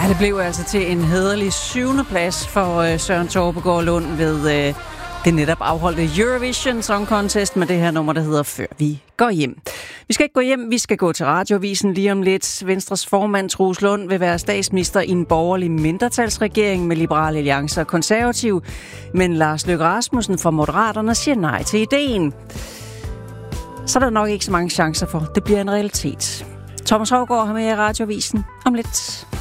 Ja, det blev altså til en hæderlig 7. plads for Søren Torpegaard Lund ved det netop afholdte Eurovision Song Contest med det her nummer, der hedder Før vi går hjem. Vi skal ikke gå hjem, vi skal gå til Radioavisen lige om lidt. Venstres formand Troels Lund vil være statsminister i en borgerlig mindretalsregering med Liberal Alliance og Konservativ. Men Lars Løkke Rasmussen fra Moderaterne siger nej til ideen. Så er der nok ikke så mange chancer for, det bliver en realitet. Thomas Haugaard har med i Radioavisen om lidt.